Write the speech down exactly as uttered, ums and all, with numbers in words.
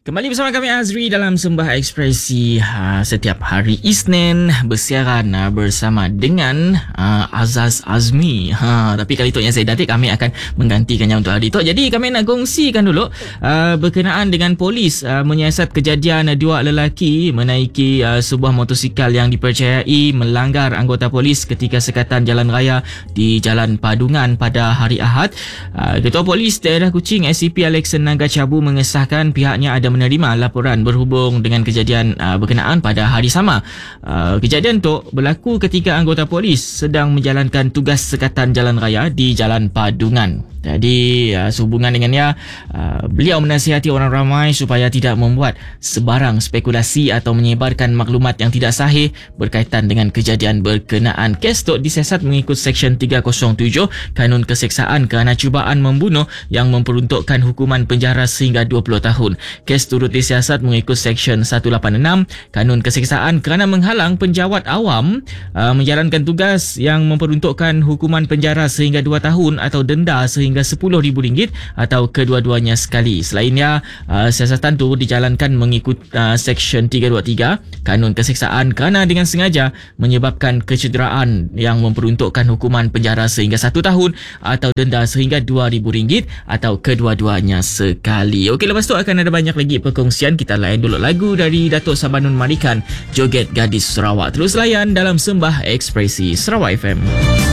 Kembali bersama kami Azri dalam Sembah Ekspresi ha, setiap hari Isnin bersiaran ha, bersama dengan ha, Azaz Azmi. Ha, tapi kali tu yang saya datik kami akan menggantikannya untuk hari tu. Jadi kami nak kongsikan dulu ha, berkenaan dengan polis ha, menyiasat kejadian dua lelaki menaiki ha, sebuah motosikal yang dipercayai melanggar anggota polis ketika sekatan jalan raya di Jalan Padungan pada hari Ahad. Ha, Ketua Polis Daerah Kuching S C P Alexan Nagacabu mengesahkan pihaknya ada menerima laporan berhubung dengan kejadian uh, berkenaan pada hari sama. Uh, kejadian itu berlaku ketika anggota polis sedang menjalankan tugas sekatan jalan raya di Jalan Padungan. Jadi uh, sehubungan dengannya uh, beliau menasihati orang ramai supaya tidak membuat sebarang spekulasi atau menyebarkan maklumat yang tidak sahih berkaitan dengan kejadian berkenaan. Kes itu disiasat mengikut Seksyen tiga kosong tujuh Kanun Keseksaan kerana cubaan membunuh yang memperuntukkan hukuman penjara sehingga dua puluh tahun. Kes turut disiasat mengikut Seksyen seratus lapan puluh enam Kanun Keseksaan kerana menghalang penjawat awam uh, menjalankan tugas yang memperuntukkan hukuman penjara sehingga dua tahun atau denda sehingga sepuluh ribu ringgit atau kedua-duanya sekali. Selainnya, uh, siasatan itu dijalankan mengikut uh, Seksyen tiga dua tiga Kanun Keseksaan kerana dengan sengaja menyebabkan kecederaan yang memperuntukkan hukuman penjara sehingga satu tahun atau denda sehingga dua ribu ringgit atau kedua-duanya sekali. Okey, lepas tu akan ada banyak lagi perkongsian. Kita layan dulu lagu dari Datuk Sabanun Marikan, Joget Gadis Sarawak. Terus layan dalam Sembah Ekspresi Sarawak F M.